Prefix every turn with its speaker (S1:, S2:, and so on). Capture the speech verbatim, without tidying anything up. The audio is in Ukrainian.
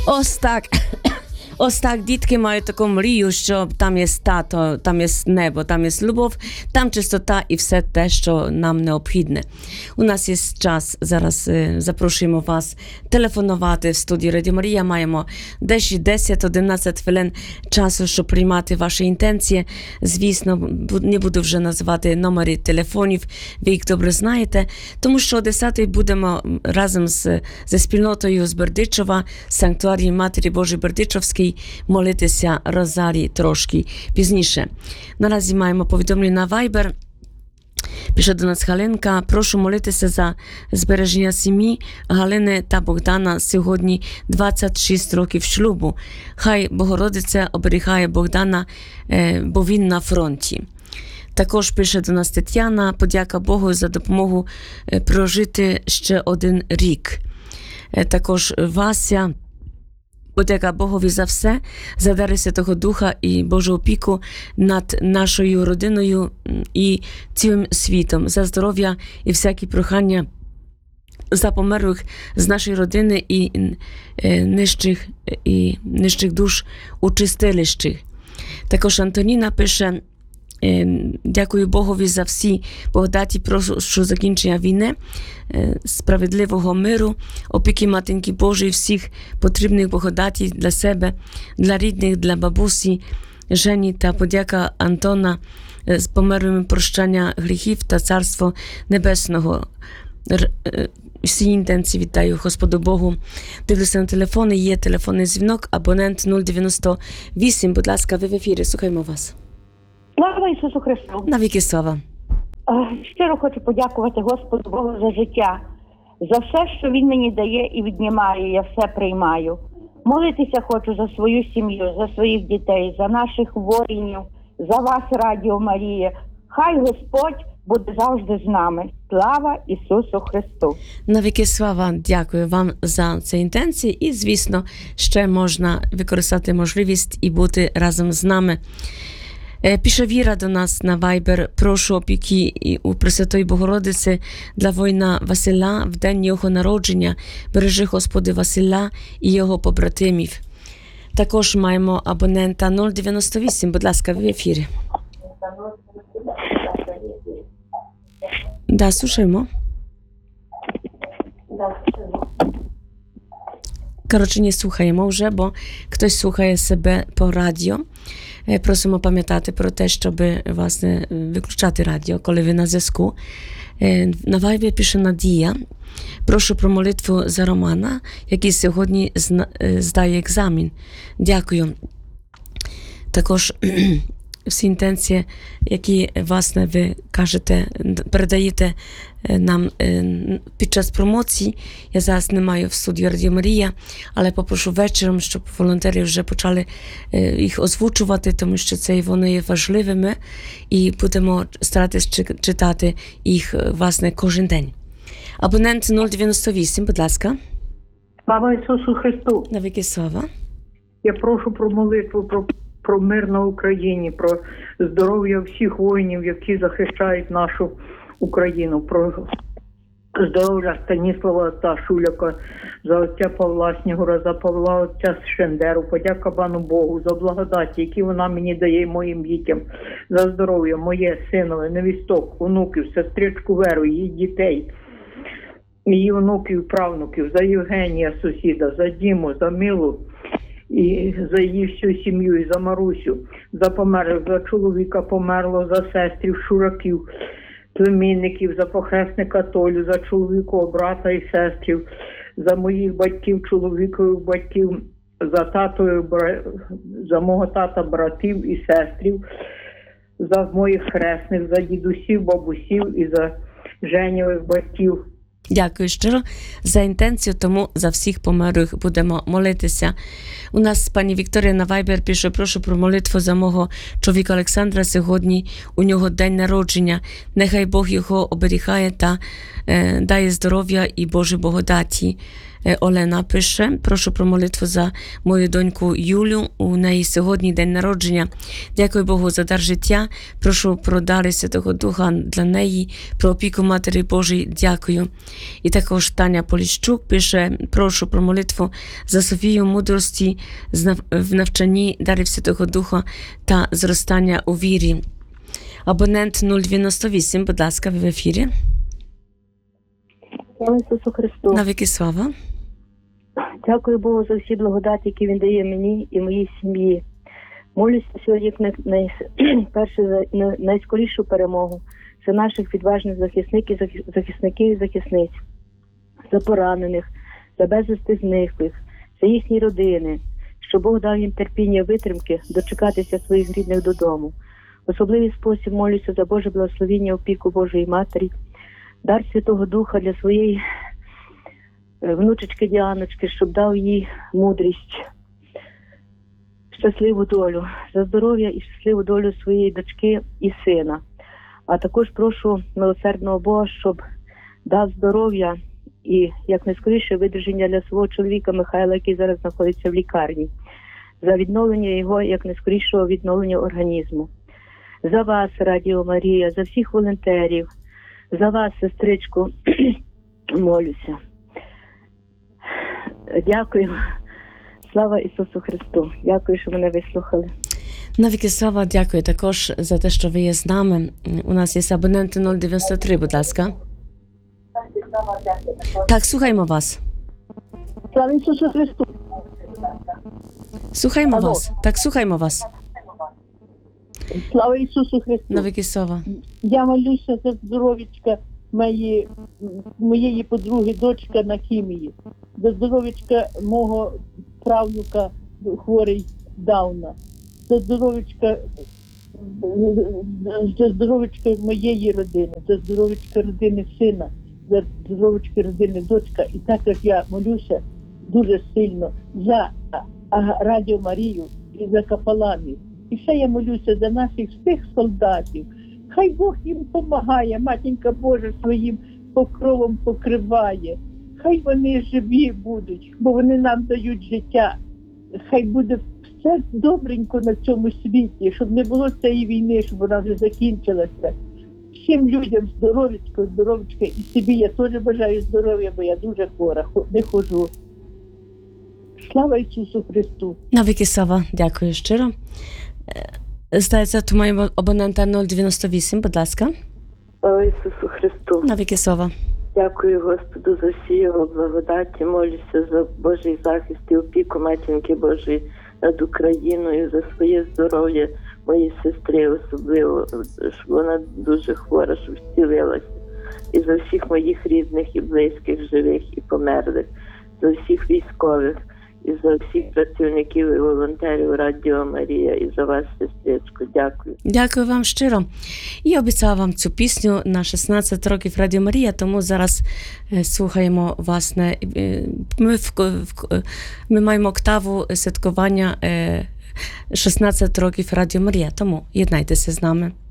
S1: Ось так. Ось так дітки мають таку мрію, що там є тато, там є небо, там є любов, там чистота і все те, що нам необхідне. У нас є час, зараз е, запрошуємо вас телефонувати в студії Радіо Марія. Маємо десь десять-одинадцять хвилин часу, щоб приймати ваші інтенції. Звісно, не буду вже називати номери телефонів, ви їх добре знаєте, тому що о десятій будемо разом з, зі спільнотою з Бердичева, Санктуарії Матері Божої Бердичевській, молитися Розарій трошки пізніше. Наразі маємо повідомлення на Viber. Пише до нас Галинка: прошу молитися за збереження сім'ї Галини та Богдана, сьогодні двадцять шість років шлюбу. Хай Богородиця оберігає Богдана, бо він на фронті. Також пише до нас Тетяна: подяка Богу за допомогу прожити ще один рік. Також Вася: подяка Богові за все, за дари Святого Духа і Божу опіку над нашою родиною і цілим світом, за здоров'я і всякі прохання за померлих з нашої родини і нижчих, і нижчих душ у чистилищах. Також Антоніна пише: дякую Богові за всі благодаті, прошу закінчення війни, справедливого миру, опіки Матінки Божої, всіх потрібних благодаті для себе, для рідних, для бабусі Жені, та подяка Антона з померлими, прощання гріхів та Царство Небесного. Всі інтенції вітаю Господу Богу. Дивлюся на телефони, є телефонний дзвінок, абонент нуль дев'яносто вісім. Будь ласка, ви в ефірі, слухаємо вас.
S2: Слава Ісусу Христу!
S1: Навіки слава!
S2: Щиро хочу подякувати Господу Богу за життя, за все, що Він мені дає і віднімає, я все приймаю. Молитися хочу за свою сім'ю, за своїх дітей, за наших воїнів, за вас, Радіо Марія. Хай Господь буде завжди з нами. Слава Ісусу Христу!
S1: Навіки слава! Дякую вам за ці інтенції і, звісно, ще можна використати можливість і бути разом з нами. Пише Віра до нас на Viber: прошу опіки у Пресвятої Богородиці для воїна Василя в день його народження. Бережи, Господи, Василя і його побратимів. Також маємо абонента нуль дев'яносто вісім. Будь ласка, ви в ефірі. Да, слушаємо. Коротше, не слухаємо вже, бо хтось слухає себе по радіо. Просимо пам'ятати про те, щоб, власне, виключати радіо, коли ви на зв'язку. На Вайбі пише Надія: прошу про молитву за Романа, який сьогодні здає екзамен. Дякую. Також всі інтенції, які, власне, ви кажете, передаєте нам під час промоції. Я зараз не маю в студії Радіо Марія, але попрошу вечором, щоб волонтери вже почали їх озвучувати, тому що це вони є важливими, і будемо старатися читати їх, власне, кожен день. Абонент нуль дев'яносто вісім, будь ласка.
S3: Слава Ісусу Христу!
S1: Навіки слава!
S3: Я прошу про молитву, про про мир на Україні, про здоров'я всіх воїнів, які захищають нашу Україну, про здоров'я Станіслава та Шуляка, за отця Павла Снігура, за Павла отця Шендеру. Подяка пану Богу за благодаті, які вона мені дає моїм дітям, за здоров'я моє, синове, невісток, онуків, сестричку Веру, її дітей, її онуків, правнуків, за Євгенія, сусіда, за Діму, за Милу, і за її всю сім'ю, і за Марусю, за померлих, за чоловіка померло, за сестрів, шураків, племінників, за похресника Толю, за чоловікового брата і сестрів, за моїх батьків, чоловікових батьків, за татою, за мого тата, братів і сестрів, за моїх хресних, за дідусів, бабусів і за Женєвих батьків.
S1: Дякую щиро за інтенцію, тому за всіх померлих будемо молитися. У нас пані Вікторія на Viber пише: прошу про молитву за мого чоловіка Олександра, сьогодні у нього день народження. Нехай Бог його оберігає та е, дає здоров'я і Божі благодаті. Е, Олена пише, прошу про молитву за мою доньку Юлю. У неї сьогодні день народження. Дякую Богу за дар життя. Прошу про дари Святого Духа для неї, про опіку Матері Божій. Дякую. І також Таня Поліщук пише, прошу про молитву за Софію мудрості в навчанні дарів Святого Духа та зростання у вірі. Абонент нуль дев'яносто вісім, будь ласка, ви в ефірі.
S4: Слава Ісусу Христу.
S1: Навіки слава.
S4: Дякую Богу за всі благодаті, які Він дає мені і моїй сім'ї. Молюся сьогодні як най, най, перше, за най, найскорішу перемогу за наших відважних захисників, захисників і захисниць, за поранених, за безвісти зниклих, за їхні родини, щоб Бог дав їм терпіння і витримки дочекатися своїх рідних додому. В особливий спосіб молюся за Боже благословіння, опіку Божої Матері, дар Святого Духа для своєї внучечки Діаночки, щоб дав їй мудрість, щасливу долю, за здоров'я і щасливу долю своєї дочки і сина. А також прошу милосердного Бога, щоб дав здоров'я і якнайскоріше видержання для свого чоловіка Михайла, який зараз знаходиться в лікарні, за відновлення його якнайскорішого відновлення організму. За вас, Радіо Марія, за всіх волонтерів, за вас, сестричку, молюся. Дякую. Слава Ісусу Христу. Дякую, що мене вислухали.
S1: Навіки слава, дякую також за те, що ви є з нами. У нас є абонент нуль дев'яносто три, будь ласка. Так, слухаємо вас.
S4: Слава Ісусу Христу.
S1: Слухаємо
S4: Алло.
S1: вас. Так, слухаємо вас.
S4: Слава Ісусу Христу.
S1: Навіки слава.
S4: Я молюся за здоров'ячка моєї, моєї подруги, дочка на хімії. За здоров'ячка мого правнука, хворий Дауна. За здоров'ячка, за здоров'ячка моєї родини, за здоров'ячка родини сина, за здоров'ячка родини дочка. І також я молюся дуже сильно за Радіо Марію і за капеланів. І ще я молюся за наших всіх солдатів. Хай Бог їм допомагає, Матінка Божа своїм покровом покриває. Хай вони живі будуть, бо вони нам дають життя. Хай буде все добренько на цьому світі, щоб не було цієї війни, щоб вона вже закінчилася. Всім людям здоров'ячко, здоров'ячко. І собі я теж бажаю здоров'я, бо я дуже хвора, не ходжу. Слава Ісусу Христу!
S1: Навіки слава, дякую щиро. Здається, то маємо абонента нуль дев'яносто вісім, будь ласка.
S5: Слава Ісусу Христу.
S1: Навіки слава.
S5: Дякую Господу за всі його благодаті. Молюся за Божий захист і опіку Матінки Божої над Україною, за своє здоров'я моєї сестри особливо, щоб вона дуже хвора, щоб зцілилася. І за всіх моїх рідних і близьких, живих і померлих, за всіх військових, і за всіх працівників і волонтерів Радіо Марія, і за вас, сестричко. Дякую.
S1: Дякую вам щиро. І обіцяла вам цю пісню на шістнадцять років Радіо Марія, тому зараз е, слухаємо вас. Не, е, ми, в, в, ми маємо октаву святкування е, шістнадцять років Радіо Марія, тому єднайтеся з нами.